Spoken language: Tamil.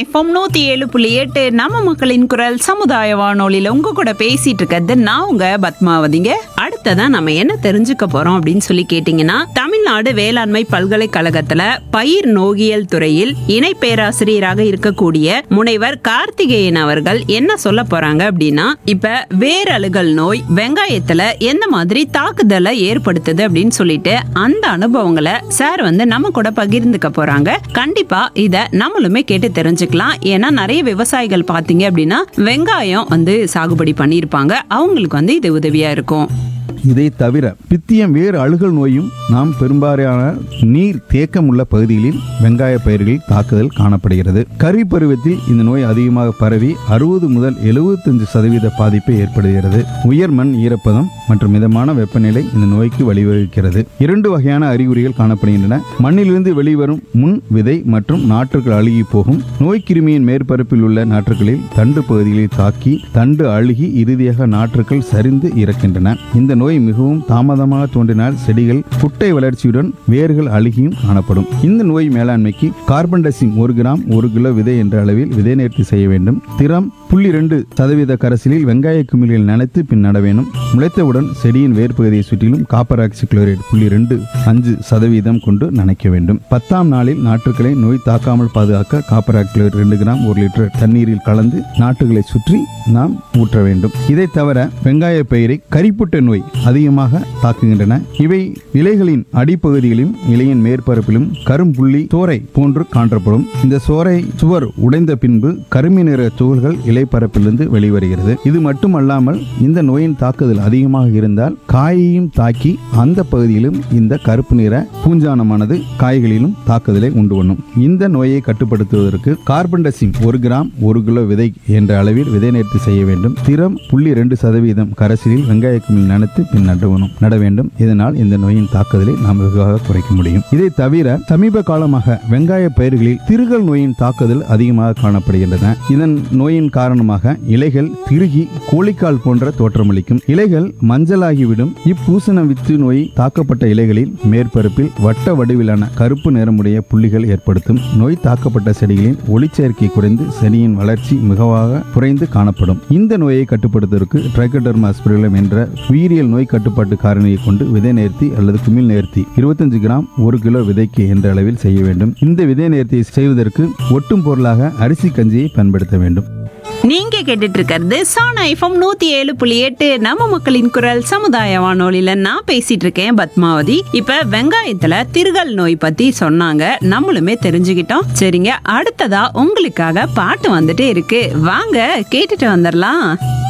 எஃப்எம் 107.8 நம்ம மக்களின் குரல் சமுதாய வானொலியில உங்க கூட பேசிட்டு இருக்கிறது நான் உங்க பத்மாவதிங்க. அடுத்ததான் நம்ம என்ன தெரிஞ்சுக்க போறோம் அப்படின்னு சொல்லி கேட்டீங்கன்னா, தமிழ்நாடு வேளாண்மை பல்கலைக்கழகத்துல பயிர் நோகியல் துறையில் இணை பேராசிரியராக இருக்கக்கூடிய முனைவர் கார்த்திகேயன் அவர்கள் என்ன சொல்ல போறாங்க அப்படின்னா, இப்ப வேரழுகல் நோய் வெங்காயத்துல எந்த மாதிரி தாக்குதலை ஏற்படுத்துது அப்படின்னு சொல்லிட்டு அந்த அனுபவங்களை சார் நம்ம கூட பகிர்ந்துக்க போறாங்க. கண்டிப்பா இத நம்மளுமே கேட்டு தெரிஞ்சுக்கலாம். ஏன்னா நிறைய விவசாயிகள் பாத்தீங்க அப்படின்னா வெங்காயம் சாகுபடி பண்ணிருப்பாங்க. அவங்களுக்கு இது உதவியா இருக்கும். இதை தவிர பித்தியம் வேறு அழுகல் நோயும் நாம் பெரும்பாலான நீர் தேக்கம் உள்ள பகுதிகளில் வெங்காய பயிர்களில் தாக்குதல் காணப்படுகிறது. கரி பருவத்தில் இந்த நோய் அதிகமாக பரவி 60 முதல் 75% பாதிப்பை ஏற்படுகிறது. உயர் மண் ஈரப்பதம் மற்றும் மிதமான வெப்பநிலை இந்த நோய்க்கு வழிவகுக்கிறது. 2 வகையான அறிகுறிகள் காணப்படுகின்றன. மண்ணிலிருந்து வெளிவரும் முன் விதை மற்றும் நாற்றுகள் அழுகி போகும். நோய் கிருமியின் மேற்பரப்பில் உள்ள நாற்றுகளில் தண்டு பகுதிகளில் தாக்கி தண்டு அழுகி இறுதியாக நாற்றுகள் சரிந்து இறக்கின்றன. இந்த நோய் மிகவும் தாமதமாக தோன்றினால் செடிகள் குட்டை வளர்ச்சியுடன் வேர்கள் அழுகியும் காணப்படும். இந்த நோய் மேலாண்மைக்கு கார்பன்டசிம் 1 கிராம் 1 கிலோ விதை என்ற அளவில் விதை நேர்த்தி செய்ய வேண்டும். திறம் 0.2% கரைசலில் வெங்காய குமிழ்கள் நனைத்து பின் நட வேண்டும். முளைத்தவுடன் செடியின் வேர்பகுதியை சுற்றிலும் காப்பர் ஆக்சிகுளோரைடு 0.25% கொண்டு நனைக்க வேண்டும். 10ஆம் நாளில் நாற்றுகளை நோய் தாக்காமல் பாதுகாக்க காப்பர் ஆக்சிகுளோரைடு 2 கிராம் 1 லிட்டர் தண்ணீரில் கலந்து நாற்றுகளை சுற்றி நாம் ஊற்ற வேண்டும். இதை தவிர வெங்காய பயிரை கரிப்புட்ட நோய் அதிகமாக தாக்குகின்றன. இவை இலைகளின் அடிப்பகுதியிலும் இலையின் மேற்பரப்பிலும் கரும்புள்ளி சோரை போன்று காணப்படும். இந்த சோரை சுவர் உடைந்த பின்பு கருமை நிற துகள்கள் இலைப்பரப்பிலிருந்து வெளிவருகிறது. இது மட்டுமல்லாமல் இந்த நோயின் தாக்குதல் அதிகமாக இருந்தால் காயையும் தாக்கி அந்த பகுதியிலும் இந்த கருப்பு நிற பூஞ்சானமானது காய்களிலும் தாக்குதலை உண்டு பண்ணும். இந்த நோயை கட்டுப்படுத்துவதற்கு கார்பன்டசிம் 1 கிராம் 1 கிலோ விதை என்ற அளவில் விதை நேர்த்தி செய்ய வேண்டும். திறம் 0.2% கரைசலில் வெங்காய குமிழ் நனைத்து பின் நட வேண்டும். இதனால் இந்த நோயின் தாக்குதலை நாம் வெகுவாக குறைக்க முடியும். இதை தவிர சமீப காலமாக வெங்காய பயிர்களில் திருகல் நோயின் தாக்குதல் அதிகமாக காணப்படுகின்றன. இதன் நோயின் காரணமாக இலைகள் திருகி கோழிக்கால் போன்ற தோற்றமளிக்கும். இலைகள் மஞ்சளாகிவிடும். இப்பூசண வித்து நோய் தாக்கப்பட்ட இலைகளில் மேற்பரப்பில் வட்ட வடிவிலான கருப்பு நிறமுடைய புள்ளிகள் ஏற்படுத்தும். நோய் தாக்கப்பட்ட செடிகளில் ஒளிச்சேர்க்கை குறைந்து செடியின் வளர்ச்சி மிகவாக குறைந்து காணப்படும். இந்த நோயை கட்டுப்படுத்துவதற்கு ட்ரைகோடர்மா அஸ்பெரிலம் என்ற உயிரியல் நோய் கட்டுப்பாட்டு காரணியை கொண்டு விதை நேர்த்தி அல்லது குமிழ் நேர்த்தி 25 கிராம் 1 கிலோ விதைக்கு என்ற அளவில் செய்ய வேண்டும். இந்த விதை நேர்த்தியை செய்வதற்கு ஒட்டும் பொருளாக அரிசி கஞ்சியை பயன்படுத்த வேண்டும். நீங்க கேட்டுட்டு இருக்கிறது சானா எஃப்எம் 107.8 நம்ம மக்களின் குரல் சமுதாய வானொலியில நான் பேசிட்டு இருக்கேன் பத்மாவதி. இப்ப வெங்காயத்துல திருகல் நோய் பத்தி சொன்னாங்க, நம்மளுமே தெரிஞ்சுக்கிட்டோம். சரிங்க, அடுத்ததா உங்களுக்காக பாட்டு வந்துட்டே இருக்கு, வாங்க கேட்டுட்டு வந்துடலாம்.